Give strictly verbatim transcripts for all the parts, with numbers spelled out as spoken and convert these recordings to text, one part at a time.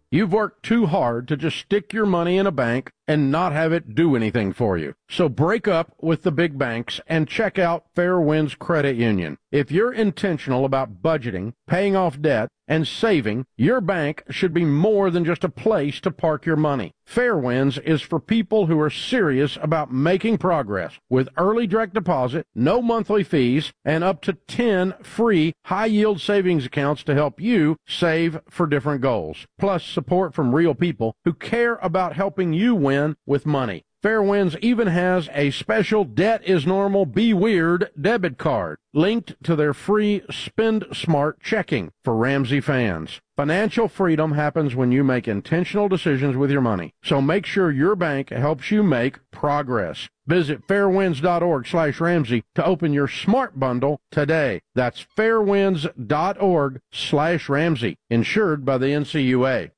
You've worked too hard to just stick your money in a bank and not have it do anything for you. So break up with the big banks and check out Fairwinds Credit Union. If you're intentional about budgeting, paying off debt, and saving, your bank should be more than just a place to park your money. Fairwinds is for people who are serious about making progress with early direct deposit, no monthly fees, and up to ten free high-yield savings accounts to help you save for different goals. Plus support from real people who care about helping you win with money. Fairwinds even has a special Debt is Normal, Be Weird debit card linked to their free Spend Smart checking for Ramsey fans. Financial freedom happens when you make intentional decisions with your money. So make sure your bank helps you make progress. Visit fairwinds.org slash Ramsey to open your smart bundle today. That's fairwinds.org slash Ramsey. Insured by the N C U A.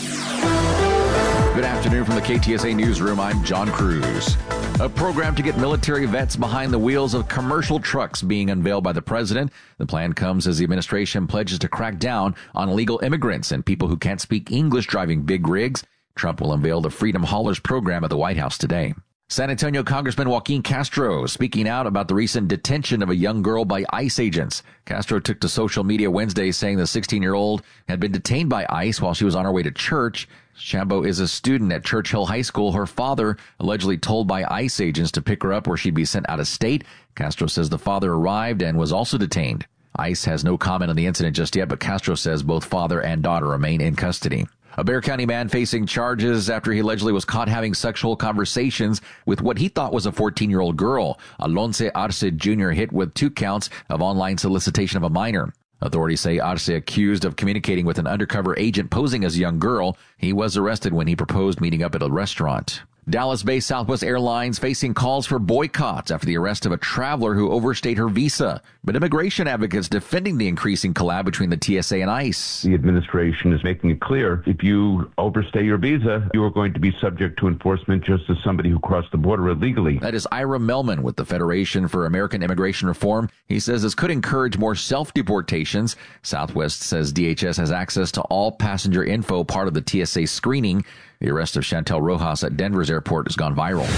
Good afternoon from the K T S A Newsroom. I'm John Cruz. A program to get military vets behind the wheels of commercial trucks being unveiled by the president. The plan comes as the administration pledges to crack down on illegal immigrants and people who can't speak English driving big rigs. Trump will unveil the Freedom Haulers program at the White House today. San Antonio Congressman Joaquin Castro speaking out about the recent detention of a young girl by ICE agents. Castro took to social media Wednesday saying the sixteen-year-old had been detained by ICE while she was on her way to church. Shambo is a student at Churchill High School. Her father allegedly told by ICE agents to pick her up or she'd be sent out of state. Castro says the father arrived and was also detained. ICE has no comment on the incident just yet, but Castro says both father and daughter remain in custody. A Bexar County man facing charges after he allegedly was caught having sexual conversations with what he thought was a fourteen-year-old girl. Alonce Arce Junior hit with two counts of online solicitation of a minor. Authorities say Arce, accused of communicating with an undercover agent posing as a young girl, he was arrested when he proposed meeting up at a restaurant. Dallas-based Southwest Airlines facing calls for boycotts after the arrest of a traveler who overstayed her visa. But immigration advocates defending the increasing collab between the T S A and ICE. The administration is making it clear if you overstay your visa, you are going to be subject to enforcement just as somebody who crossed the border illegally. That is Ira Melman with the Federation for American Immigration Reform. He says this could encourage more self-deportations. Southwest says D H S has access to all passenger info, part of the T S A screening. The arrest of Chantel Rojas at Denver's airport has gone viral.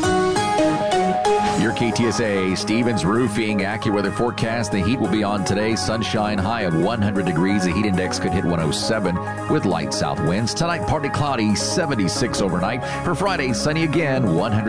Your K T S A Stevens Roofing AccuWeather forecast. The heat will be on today. Sunshine, high of one hundred degrees. The heat index could hit one oh seven with light south winds. Tonight, partly cloudy, seventy-six overnight. For Friday, sunny again, one hundred.